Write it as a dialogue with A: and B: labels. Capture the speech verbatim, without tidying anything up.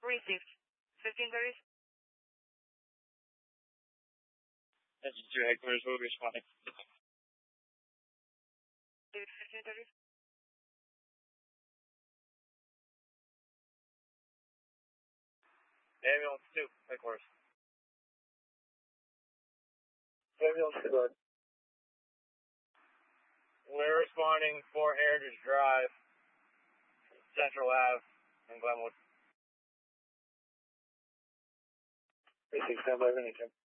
A: Received. fifteen thirty.
B: Engine two headquarters will be responding.
A: fifteen thirty.
B: Ambulance two, headquarters.
C: Ambulance two, go ahead.
B: We're responding for Heritage Drive, Central Ave, in Glenwood.
C: Received, stand by, Vinny, Jim.